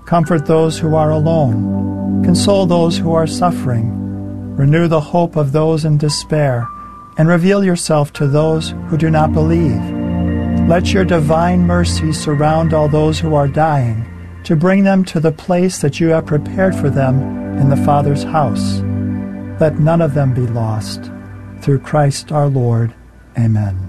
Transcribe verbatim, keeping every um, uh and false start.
Comfort those who are alone. Console those who are suffering. Renew the hope of those in despair, and reveal yourself to those who do not believe. Let your divine mercy surround all those who are dying, to bring them to the place that you have prepared for them in the Father's house. Let none of them be lost. Through Christ our Lord. Amen.